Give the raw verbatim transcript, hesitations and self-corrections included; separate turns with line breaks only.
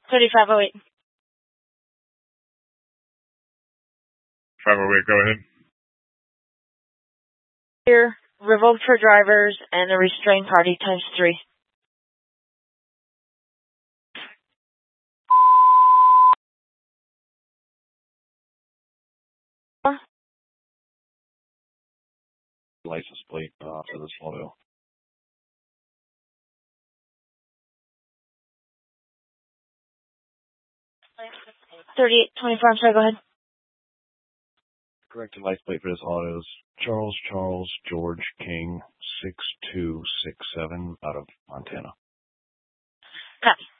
thirty-five oh eight.
five oh eight, go ahead.
Here, revoked for drivers and a restrained party times three.
License plate uh, for this photo.
thirty-eight twenty-four, I'm sorry, go ahead.
Corrected license plate for this auto is Charles Charles George King six two six seven out of Montana.
Copy.